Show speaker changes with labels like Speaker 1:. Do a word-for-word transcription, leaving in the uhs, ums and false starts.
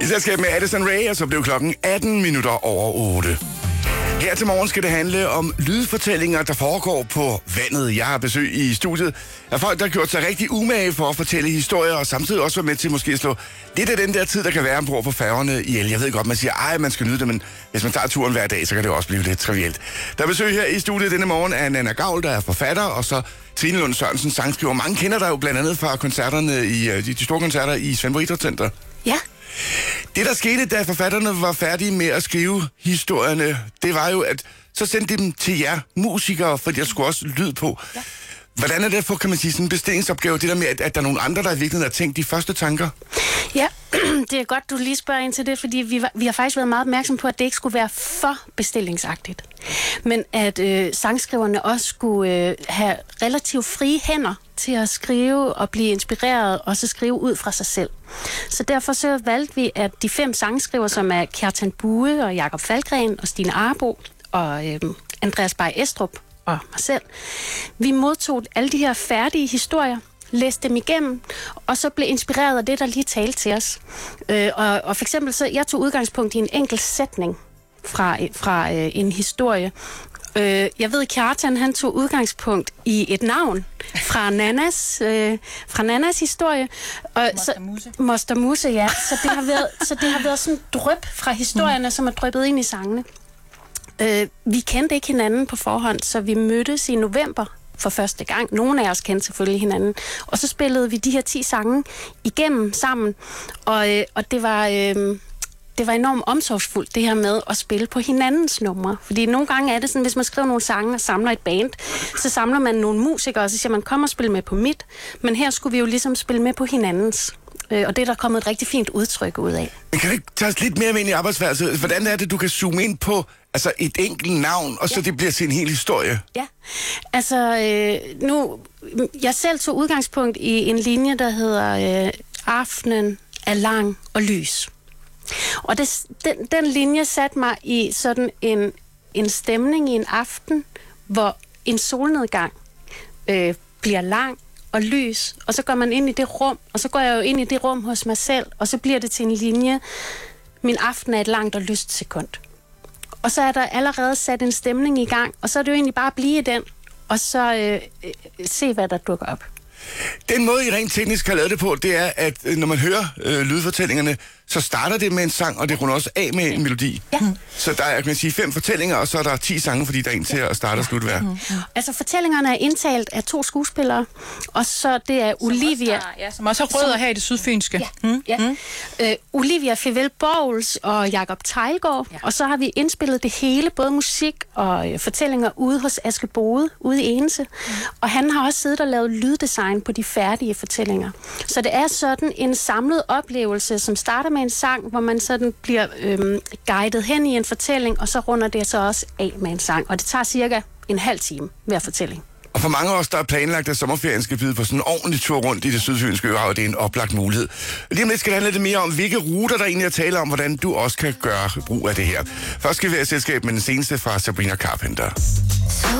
Speaker 1: I selskab med Addison Rae, og så blev klokken atten minutter over otte. Her til morgen skal det handle om lydfortællinger, der foregår på vandet. Jeg har besøg i studiet af folk, der har gjort sig rigtig umage for at fortælle historier, og samtidig også være med til måske at slå lidt af den der tid, der kan være ombord på færgerne ihjel. Jeg ved godt, man siger, ej, man skal nyde det, men hvis man tager turen hver dag, så kan det også blive lidt trivielt. Der er besøg her i studiet denne morgen af Nanna Gavl, der er forfatter, og så Trine Lund Sørensen, sangskriver. Mange kender dig jo blandt andet fra koncerterne i de, de store koncerter i Svendborg Idrætscenter.
Speaker 2: Ja.
Speaker 1: Det, der skete, da forfatterne var færdige med at skrive historierne, det var jo, at så sendte de dem til jer musikere, for der skulle også lyd på. Ja. Hvordan er det for, kan man sige, sådan en bestillingsopgave, det der med, at, at der er nogle andre, der i virkeligheden har tænkt de første tanker?
Speaker 2: Ja, det er godt, du lige spørger ind til det, fordi vi, var, vi har faktisk været meget opmærksom på, at det ikke skulle være for bestillingsagtigt. Men at øh, sangskriverne også skulle øh, have relativt frie hænder til at skrive og blive inspireret, og så skrive ud fra sig selv. Så derfor så valgte vi, at de fem sangskriver, som er Kjartan Bue og Jakob Falkgren og Stine Arbo og øh, Andreas Bay Estrup og mig selv, vi modtog alle de her færdige historier, læste dem igennem, og så blev inspireret af det, der lige talte til os. Øh, og, og for eksempel, så jeg tog udgangspunkt i en enkelt sætning fra, fra øh, en historie. Øh, jeg ved, Kjartan, han tog udgangspunkt i et navn fra Nannas, øh, fra Nannas historie. Og
Speaker 3: Moster Muse.
Speaker 2: Moster Muse, ja. Så det har været, så det har været sådan dryp fra historierne, mm. som er dryppet ind i sangene. Øh, vi kendte ikke hinanden på forhånd, så vi mødtes i november for første gang. Nogle af os kendte selvfølgelig hinanden. Og så spillede vi de her ti sange igennem sammen. Og, øh, og det var... Øh, Det var enormt omsorgsfuldt, det her med at spille på hinandens numre. Fordi nogle gange er det sådan, hvis man skriver nogle sange og samler et band, så samler man nogle musikere, og så siger man, kom og spil med på mit. Men her skulle vi jo ligesom spille med på hinandens. Og det er der kommet et rigtig fint udtryk ud af.
Speaker 1: Men kan du ikke tage os lidt mere med ind i arbejdsværelset? Hvordan er det, du kan zoome ind på altså et enkelt navn, og så ja. det bliver til en hel historie?
Speaker 2: Ja, altså øh, nu... Jeg selv tog udgangspunkt i en linje, der hedder øh, aftenen er lang og lys. Og det, den, den linje satte mig i sådan en, en stemning i en aften, hvor en solnedgang øh, bliver lang og lys, og så går man ind i det rum, og så går jeg jo ind i det rum hos mig selv, og så bliver det til en linje, min aften er et langt og lyst sekund. Og så er der allerede sat en stemning i gang, og så er det jo egentlig bare at blive i den, og så øh, øh, se, hvad der dukker op.
Speaker 1: Den måde, I rent teknisk har lavet det på, det er, at når man hører øh, lydfortællingerne, så starter det med en sang, og det runder også af med en melodi.
Speaker 2: Ja.
Speaker 1: Så der er, kan man sige, fem fortællinger, og så er der ti sange, fordi der er en til at starte og slutte hver.
Speaker 2: Mm. Altså, fortællingerne er indtalt af to skuespillere, og så det er som Olivia...
Speaker 3: Også har, ja, som også har rødder her i det sydfynske.
Speaker 2: Ja,
Speaker 3: mm.
Speaker 2: ja. Mm. Øh, Olivia Fivel Borgels og Jakob Teilgaard, ja. Og så har vi indspillet det hele, både musik og øh, fortællinger ude hos Aske Bode, ude i Ense. Mm. Og han har også siddet og lavet lyddesign på de færdige fortællinger. Så det er sådan en samlet oplevelse, som starter med en sang, hvor man sådan bliver øhm, guidet hen i en fortælling, og så runder det så også af med en sang. Og det tager cirka en halv time hver fortælling.
Speaker 1: Og for mange af os, der er planlagt, at sommerferien skal byde på sådan en ordentlig tur rundt i det sydfynske øhav, det er en oplagt mulighed. Lige om lidt skal det handle lidt mere om, hvilke ruter der egentlig er tale om, hvordan du også kan gøre brug af det her. Først skal vi være i selskab med den seneste fra Sabrina Carpenter.